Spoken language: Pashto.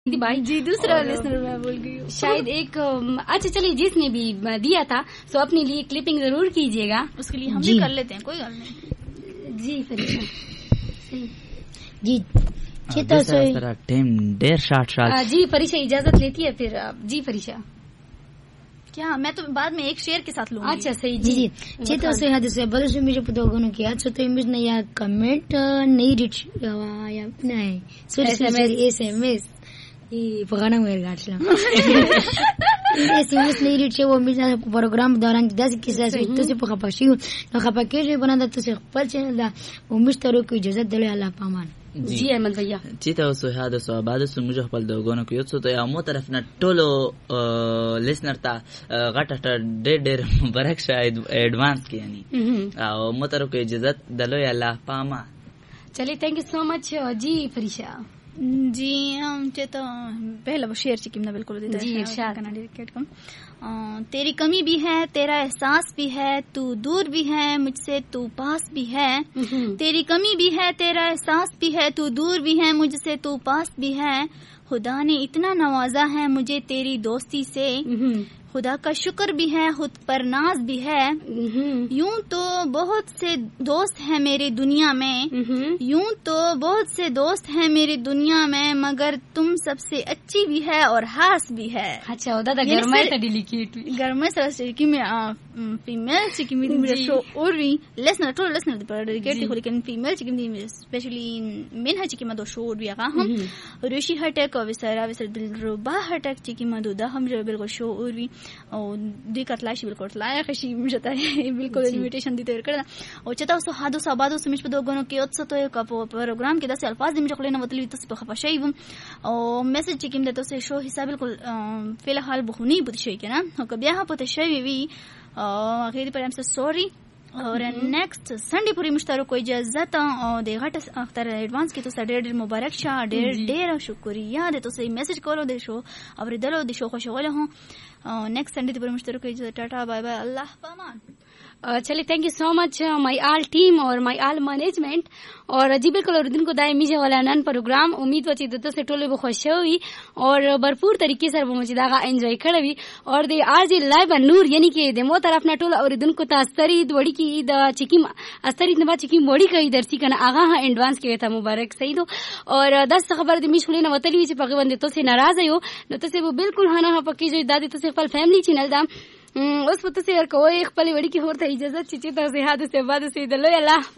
भाई जी दूसरा लिसनर मैं बोल गई हूँ शायद एक अच्छा चलिए जिसने भी दिया था सो अपने लिए क्लिपिंग जरूर कीजिएगा, उसके लिए हम भी कर लेते हैं, कोई गल नहीं जी फरीशा जी चिता से टीम डेर शाट जी फरीशा इजाजत लेती है फिर जी फरीशा क्या मैं तो बाद में एक शेर के साथ लूंगी। अच्छा सही जी चिता से हद से बल से मुझे पता होगा कि आज तो इमेज नहीं या कमेंट नहीं रीच या नहीं सॉरी एसएमएस ये पकाना मेरे गार्ड एसएमएस नहीं रीच वो मिल प्रोग्राम दौरान 10 किस्सा से तो से पकापाशी न खपाके जो बना तो से पल चला वो मिस्टरों की इजाजत दले अल्लाह पामान जी अहमद भैया چیته اوسو حادثه بعد سو موږ خپل دغونو کې یو څه ته یو طرف نه ټولو لیسنر ته غټه ډېر مبارک شاید ایڈوانس کې یعنی او مترو کې اجازه دلو الله پاما चलिए थैंक यू सो मच जी फरीशा जी हम तो पहला वो शेर चिकिम ना बिल्कुल देता जी है तेरी कमी भी है तेरा एहसास भी है तू दूर भी है मुझसे तू पास भी है तेरी कमी भी है तेरा एहसास भी है तू दूर भी है मुझसे तू पास भी है खुदा ने इतना नवाजा है मुझे तेरी दोस्ती से खुदा का शुक्र भी है खुद पर नाज भी है यूं तो बहुत से दोस्त हैं मेरी दुनिया में यूं तो बहुत से दोस्त हैं मेरी दुनिया में मगर तुम सबसे अच्छी भी है और खास भी है। अच्छा दादा गरमाई ता डेलिकेट गरमाई सर कि मैं फीमेल चिकी मेरे शो और भी लिसनर पर डेलिकेट हो लेकिन फीमेल चिकी स्पेशली मेन है चिकी मदो शो और भी आगा हम ऋषि हटक विसरा विसर दिलरुबा हटक चिकी मदुदा हम जो बिल्कुल शो और भी او دې کتلای شي بالکل لا خشي مجته بالکل انویټیشن دي تیر کړه او چې تاسو حادثه آبادو سمش په دوګونو کې اوس ته یو کاپو پروګرام کې د الفاظ دې مجخلې نه وتلې تاسو په خفشي او میسج چې کوم د تاسو شو حساب بالکل فی الحال بخونی بده شي کنه او که بیا په تشوي وی غیر پر ام سوري और नेक्स्ट संडे पूरी मुश्तारो को इजाजत और दे घट अख्तर एडवांस की तो ढेर मुबारक शाह ढेर शुक्रिया दे तो सही मैसेज करो दे शो अब दलो दे शो खुश हो हो नेक्स्ट संडे पूरी मुश्तारो को इजाजत टाटा बाय बाय अल्लाह पामान चलिए thank you so much my आल टीम और माई आल मैनेजमेंट और जी बिल्कुल और दिन को दायमी वाला नन प्रोग्राम उम्मीद वची दतो से टोले खुश हुई और भरपूर तरीके से वो मुझे दागा एंजॉय करवी और दे आज लाइव नूर यानी कि दे मो तरफ ना टोला और दिन को तस्तरी वड़ी की ईद चिकिम अस्तरी नबा चिकिम वड़ी का दर्सी कना आगा हां एडवांस के था मुबारक सही दो और 10 खबर दे मिशुले ना वतली से पगवन दे तो से नाराज हो न तो से वो बिल्कुल हाना हा पक्की जो दादी तो से फल फैमिली चैनल दा उस वक्त से यार कोई एक पली वड़ी की होर था इजाजत चिचिता से हाथ से बाद से दलो अल्लाह